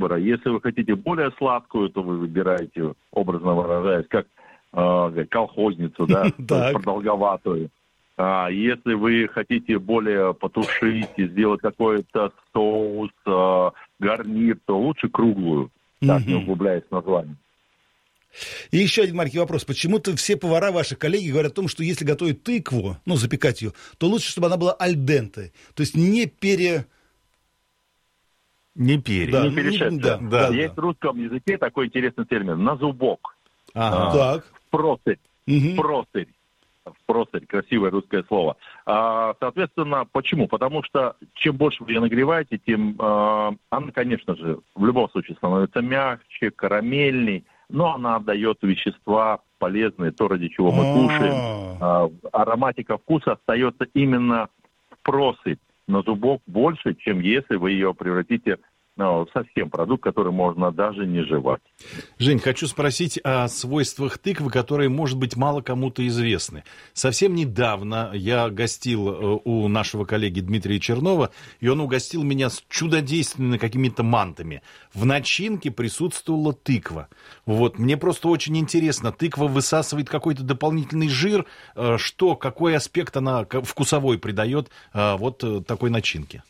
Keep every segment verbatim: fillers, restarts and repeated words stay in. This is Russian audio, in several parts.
выбора. Если вы хотите более сладкую, то вы выбираете, образно выражаясь, как э, колхозницу, да, продолговатую. А если вы хотите более потушить и сделать какой-то соус, э, гарнир, то лучше круглую, так не углубляясь в название. И еще один маленький вопрос. Почему-то все повара, ваши коллеги, говорят о том, что если готовить тыкву, ну, запекать ее, то лучше, чтобы она была аль денте. То есть не пере... Не пере. Да, не не перешедшая. Да, да, Есть да. в русском языке такой интересный термин. На зубок. Ага. А, так. Впросырь. Угу. Впросырь. Впросырь. Красивое русское слово. А, соответственно, почему? Потому что чем больше вы ее нагреваете, тем а, она, конечно же, в любом случае становится мягче, карамельней, но она отдает вещества полезные, то, ради чего мы кушаем. А, ароматика вкуса остается именно в просырь на зубок больше, чем если вы ее превратите ну, совсем продукт, который можно даже не жевать. Жень, хочу спросить о свойствах тыквы, которые, может быть, мало кому-то известны. Совсем недавно я гостил у нашего коллеги Дмитрия Чернова, и он угостил меня с чудодейственными какими-то мантами. В начинке присутствовала тыква. Вот, мне просто очень интересно, тыква высасывает какой-то дополнительный жир, что, какой аспект она вкусовой придает вот такой начинке?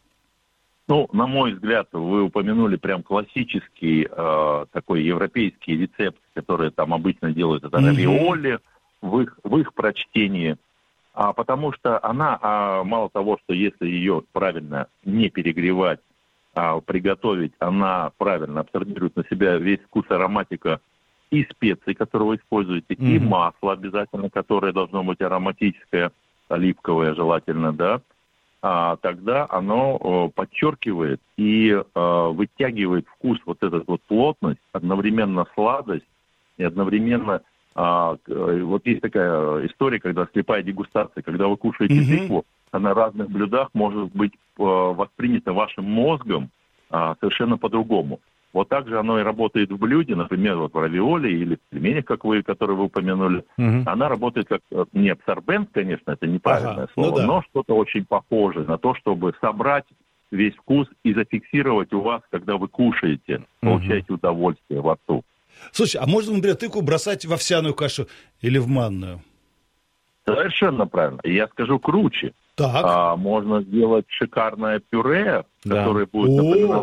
Ну, на мой взгляд, вы упомянули прям классический э, такой европейский рецепт, который там обычно делают, это mm-hmm. равиоли в их, в их прочтении. А, потому что она, а, мало того, что если ее правильно не перегревать, а приготовить, она правильно абсорбирует на себя весь вкус, ароматика и специи, которые вы используете, mm-hmm. и масло обязательно, которое должно быть ароматическое, оливковое желательно, да. А, тогда оно о, подчеркивает и о, вытягивает вкус, вот эту вот плотность, одновременно сладость и одновременно... А, вот есть такая история, когда слепая дегустация, когда вы кушаете mm-hmm. тыкву, она на разных блюдах может быть о, воспринята вашим мозгом а, совершенно по-другому. Вот так же оно и работает в блюде, например, вот в равиоле или в пельменях, как вы, которые вы упомянули. Uh-huh. Она работает как не абсорбент, конечно, это неправильное ага, слово, ну да. но что-то очень похожее на то, чтобы собрать весь вкус и зафиксировать у вас, когда вы кушаете, uh-huh. получаете удовольствие во рту. Слушай, а можно, например, тыкву бросать в овсяную кашу или в манную? Совершенно правильно. И я скажу круче. Так. А, можно сделать шикарное пюре, да. которое будет, например...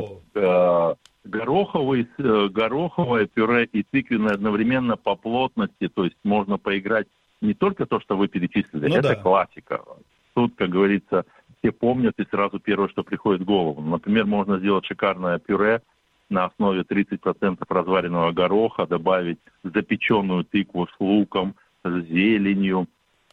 Э- Гороховый, гороховое пюре и тыквенное одновременно по плотности, то есть можно поиграть не только то, что вы перечислили, ну, это да. классика. Тут, как говорится, все помнят, и сразу первое, что приходит в голову. Например, можно сделать шикарное пюре на основе тридцать процентов разваренного гороха, добавить запеченную тыкву с луком, с зеленью,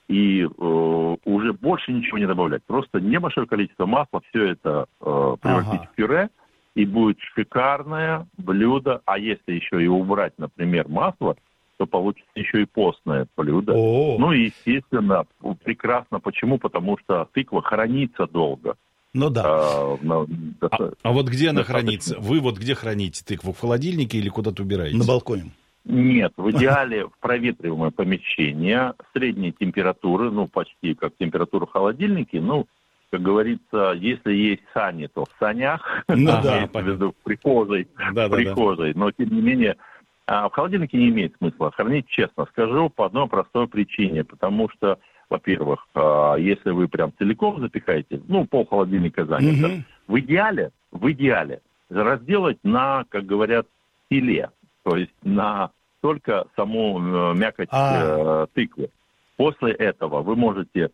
и э, уже больше ничего не добавлять. Просто небольшое количество масла, все это э, превратить ага. в пюре, и будет шикарное блюдо. А если еще и убрать, например, масло, то получится еще и постное блюдо. О-о-о. Ну и, естественно, прекрасно. Почему? Потому что тыква хранится долго. Ну да. А, на, а, а вот где она хранится? Вы вот где храните тыкву? В холодильнике или куда-то убираете? На балконе. Нет, в идеале в проветриваемое помещение средней температуры, ну почти как температура в холодильнике, ну, как говорится, если есть сани, то в санях, ну, да, в прихожей, да, в прихожей. Да, да. Но, тем не менее, в холодильнике не имеет смысла хранить, честно скажу, по одной простой причине. Потому что, во-первых, если вы прям целиком запекаете, ну, пол холодильника занято, угу. в идеале, в идеале разделать на, как говорят, филе, то есть на только саму мякоть а. тыквы. После этого вы можете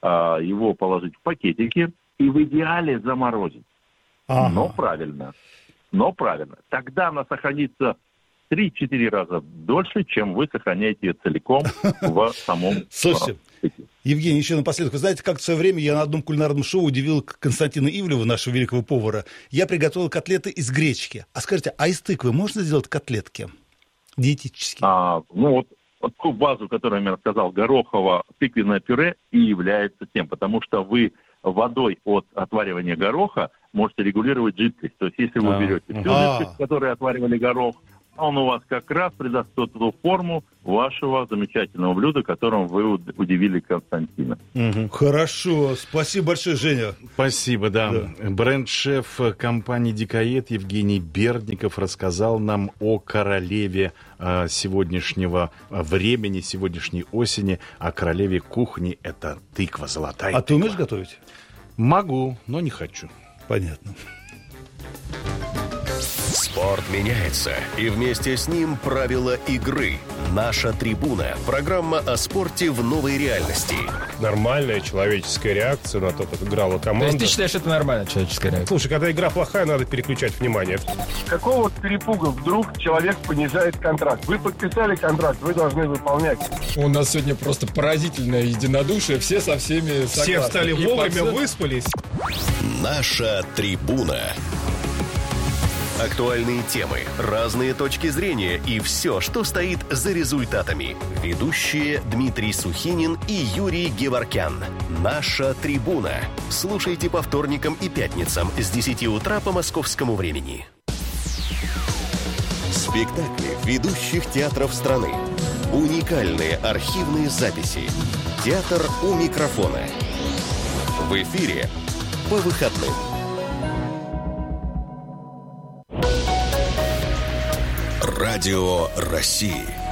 его положить в пакетики и в идеале заморозить. Ага. Но правильно. Но правильно. Тогда она сохранится три-четыре раза дольше, чем вы сохраняете ее целиком в самом... Слушайте, Евгений, еще напоследок. Вы знаете, как в свое время я на одном кулинарном шоу удивил Константина Ивлева, нашего великого повара. Я приготовил котлеты из гречки. А скажите, а из тыквы можно сделать котлетки диетические? А, ну вот ту базу, которую я рассказал, горохово-тыквенное пюре и является тем, потому что вы водой от отваривания гороха можете регулировать жидкость. То есть если вы берете всю жидкость, которую отваривали горох, Он у вас как раз придаст ту форму вашего замечательного блюда, которым вы удивили Константина. Угу. Хорошо. Спасибо большое, Женя. Спасибо, да. да. Бренд-шеф компании «Дикоед» Евгений Бердников рассказал нам о королеве э, сегодняшнего времени, сегодняшней осени, о королеве кухни. Это тыква, золотая. А ты умеешь готовить? Могу, но не хочу. Понятно. Спорт меняется, и вместе с ним правила игры. «Наша трибуна» – программа о спорте в новой реальности. Нормальная человеческая реакция на то, как играла команда. То есть ты считаешь, это нормальная человеческая реакция? Слушай, когда игра плохая, надо переключать внимание. Какого перепуга вдруг человек понижает контракт? Вы подписали контракт, вы должны выполнять. У нас сегодня просто поразительное единодушие, все со всеми согласны. Все встали И вовремя, пацан... выспались. «Наша трибуна». Актуальные темы, разные точки зрения и все, что стоит за результатами. Ведущие Дмитрий Сухинин и Юрий Геворкян. «Наша трибуна». Слушайте по вторникам и пятницам с десяти утра по московскому времени. Спектакли ведущих театров страны. Уникальные архивные записи. Театр у микрофона. В эфире по выходным. Радио России.